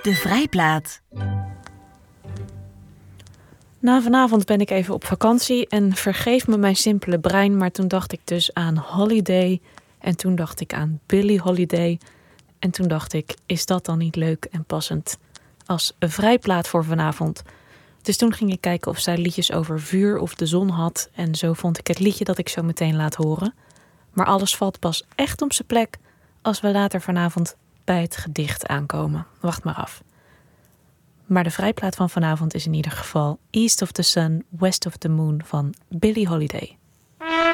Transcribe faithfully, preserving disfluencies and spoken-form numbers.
De vrijplaat. Na vanavond ben ik even op vakantie en vergeef me mijn simpele brein, maar toen dacht ik dus aan Holiday en toen dacht ik aan Billie Holiday en toen dacht ik, is dat dan niet leuk en passend als een vrijplaat voor vanavond? Dus toen ging ik kijken of zij liedjes over vuur of de zon had en zo vond ik het liedje dat ik zo meteen laat horen. Maar alles valt pas echt op zijn plek als we later vanavond bij het gedicht aankomen. Wacht maar af. Maar de vrijplaat van vanavond is in ieder geval East of the Sun, West of the Moon van Billie Holiday.